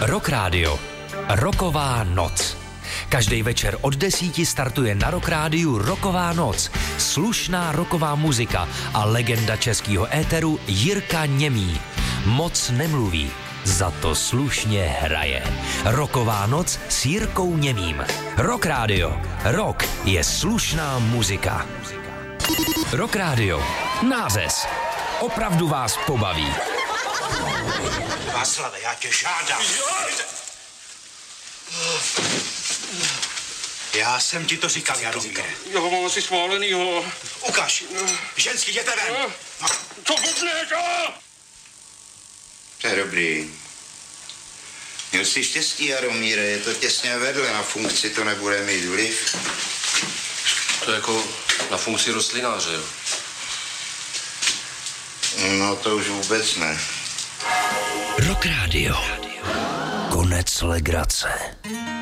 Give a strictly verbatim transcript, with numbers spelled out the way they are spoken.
Rock Radio. Rocková noc. Každý večer od desíti startuje na Rock Rádiu Rocková noc. Slušná rocková muzika a legenda českého éteru Jirka Němý. Moc nemluví, za to slušně hraje. Rocková noc s Jirkou Němým. Rock Radio. Rock je slušná muzika. Rock Radio. Nářez. Opravdu vás pobaví. Václave, já tě žádám. Já jsem ti to říkal, Jaromíre. Já ho mám asi schválenýho. Ukaž. Ženský, jděte ven. Co blbneš, a? To je dobrý. Měl jsi štěstí, Jaromíre, je to těsně vedle, na funkci to nebude mít vliv. To je jako na funkci rostlináře, jo? No to už vůbec ne. Rock Radio. Konec legrace.